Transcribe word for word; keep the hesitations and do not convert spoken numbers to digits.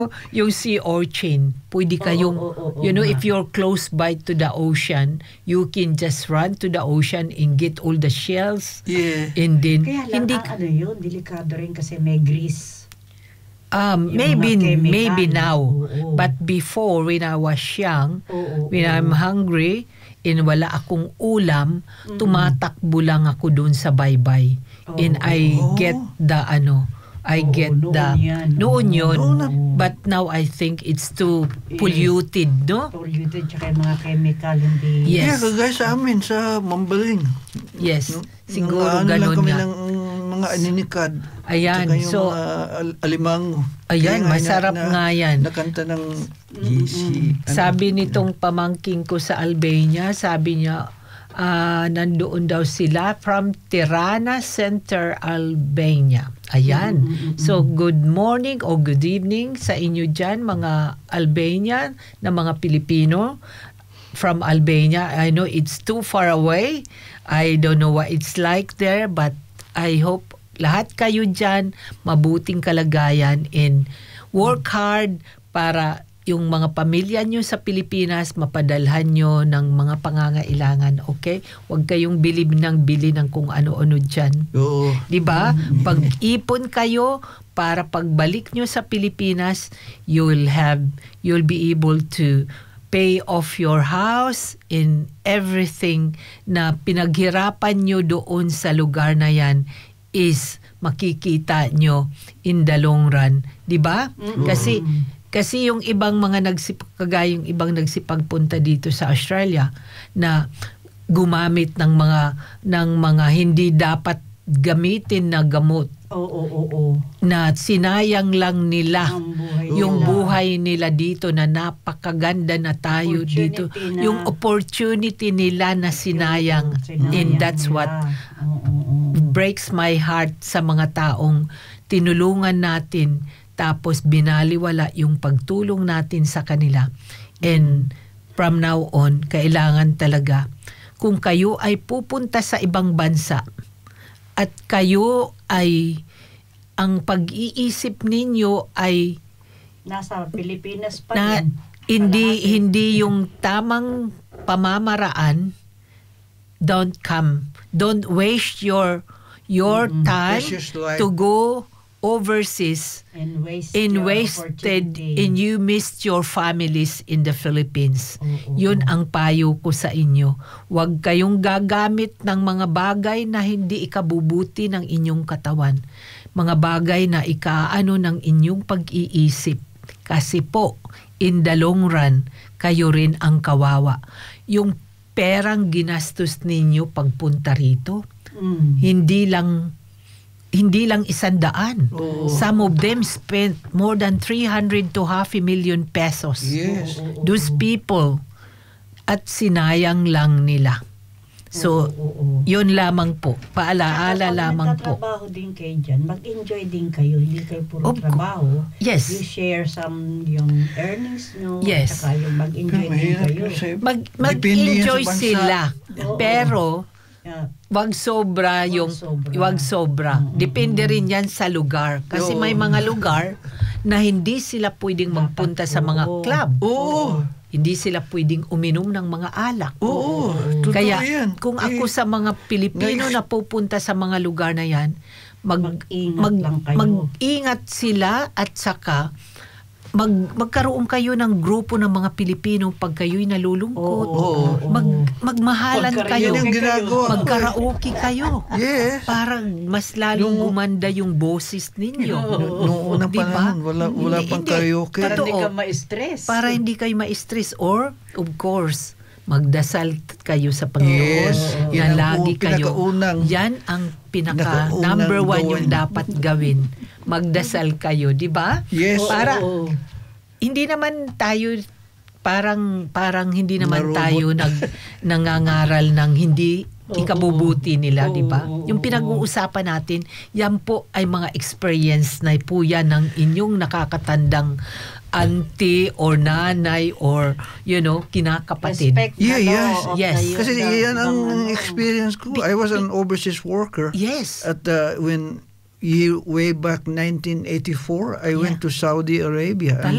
yung sea urchin, pwede kayong, Oo, oo, oo, you know, nga. if you're close by to the ocean, you can just run to the ocean and get all the shells. Yeah. And then, Kaya lang, hindi, ang ano yun, delikado rin kasi may grease. um, yung maybe, mga chemical. maybe now. Oo. But before, when I was young, Oo, when oo. I'm hungry, and wala akong ulam, Mm-mm. tumatakbo lang ako dun sa baybay. Oo. And I Oo. get the, ano, I Oo, get noon the, yan. noon yun. Noon na. But now I think it's too Yes. polluted, no? Polluted, tsaka yung mga chemical, hindi. Yes. Yeah, kagaya sa amin, sa Mambaling. Yes, No? siguro Mga ano lang ganun kami nga. ng mga aninikad. Ayan, Tsaka yung so, mga al- alimango. ayan, Kaya nga masarap na, nga yan. Nakanta ng G C. ano, Sabi nitong pamangking ko sa Albania, sabi niya, ah, nandoon daw sila from Tirana Center, Albania. Ayan. So, good morning o good evening sa inyo dyan, mga Albanian na mga Pilipino from Albania. I know it's too far away. I don't know what it's like there, but I hope lahat kayo dyan mabuting kalagayan and work hard para yung mga pamilya nyo sa Pilipinas mapadalhan nyo ng mga pangangailangan, okay? Huwag kayong bilib ng bili ng kung ano-ano dyan. Oo. 'Di ba? Pag-ipon kayo para pagbalik nyo sa Pilipinas, you'll have you'll be able to pay off your house and everything na pinaghirapan nyo doon sa lugar na yan is makikita nyo in the long run, 'di ba? Kasi kasi yung ibang mga nagsip kagaya yung ibang nagsipagpunta dito sa Australia na gumamit ng mga ng mga hindi dapat gamitin na gamot Oo, oo, oo. na sinayang lang nila Ang buhay yung nila. buhay nila dito na napakaganda na tayo dito, Opportunity na- yung opportunity nila na sinayang, Sinayang and that's nila. what Oo, oo. breaks my heart sa mga taong tinulungan natin tapos binaliwala yung pagtulong natin sa kanila. And from now on, kailangan talaga kung kayo ay pupunta sa ibang bansa at kayo ay ang pag-iisip ninyo ay Nasa Pilipinas pa na din. hindi Kalahati. hindi yung tamang pamamaraan, don't come. Don't waste your your time Precious life. to go overseas And waste and your wasted opportunity. and you missed your families in the Philippines. Oo, Yun oo. ang payo ko sa inyo. Huwag kayong gagamit ng mga bagay na hindi ikabubuti ng inyong katawan. Mga bagay na ikaano ng inyong pag-iisip. Kasi po, in the long run, kayo rin ang kawawa. Yung perang ginastos ninyo pagpunta rito, Mm. hindi lang hindi lang isandaan. Oo. Some of them spent more than three hundred to half a million pesos. Yes. Oo, oo, Those oo. people. At sinayang lang nila. So, Oo, oo, oo. yun lamang po. Paalaala Kapag lamang po. nagtatrabaho din kayo dyan, mag-enjoy din kayo. Hindi kayo puro Of- trabaho. Yes. You share some yung earnings nyo. Yes. Tsaka yung mag-enjoy Pero din mahirap kayo. kasi Mag, depende yan mag-enjoy sa bansa. sila. Oo. Pero, Yeah. wag sobra Wag yung sobra. wag sobra. Mm-mm. Depende rin yan sa lugar. Kasi Oo. may mga lugar na hindi sila pwedeng magpunta sa mga Oo. club. Oo. Hindi sila pwedeng uminom ng mga alak. Oo. Totoo Kaya yan. kung Eh, ako sa mga Pilipino ngay- na pupunta sa mga lugar na yan, mag, Mag-ingat lang kayo. mag-ingat sila at saka mag, magkaroon kayo ng grupo ng mga Pilipino pag kayo'y nalulungkot. Oo. Mag, magmahalan Magkaraoke kayo. Yan ang ginagawa. Magkaraoke kayo. Yes. Para mas lalong Yung- gumanda yung boses ninyo. No- Noong unang Diba? panahon, wala, wala Hindi, pang hindi. karaoke. Para hindi Totoo. ka ma-stress. Para hindi kayo ma-stress or, of course, magdasal kayo sa Panginoon Yes. na Yan ang lagi un- kayo. pinakaunang- Yan ang pinaka pinakaunang number one yung gawin. dapat gawin. Magdasal kayo, di ba? Yes. Para Oo. hindi naman tayo parang parang hindi naman Na-robot. tayo nag nangangaral ng hindi Oo. ikabubuti nila, Oo, di ba? oo, Yung oo. pinag-uusapan natin, yan po ay mga experience na po yan ng inyong nakakatandang auntie or nanay or, you know, kinakapatid. Respect Yeah, na yes. to of Yes. the- Kasi the- yan ang ng ano. experience ko. I was an overseas worker Yes. at uh, when year, way back nineteen eighty-four, I went to Saudi Arabia.